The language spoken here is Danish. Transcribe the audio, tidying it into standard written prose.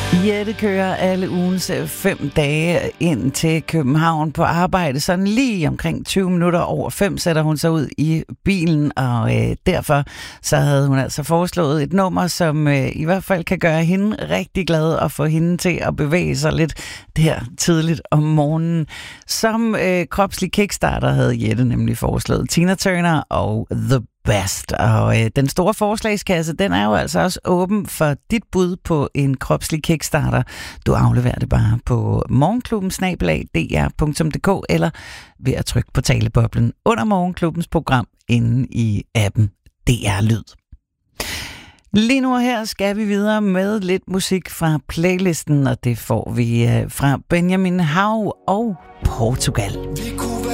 Jette kører alle ugens 5 dage ind til København på arbejde. Sådan lige omkring 20 minutter over 5 sætter hun sig ud i bilen, og derfor så havde hun altså foreslået et nummer, som i hvert fald kan gøre hende rigtig glad og få hende til at bevæge sig lidt der tidligt om morgenen. Som kropslig kickstarter havde Jette nemlig foreslået Tina Turner og The Best. Og den store forslagskasse, den er jo altså også åben for dit bud på en kropslig kickstarter. Du afleverer det bare på morgenklubben@dr.dk eller ved at trykke på taleboblen under Morgenklubbens program inde i appen DR Lyd. Lige nu her skal vi videre med lidt musik fra playlisten, og det får vi fra Benjamin Hav og Portugal.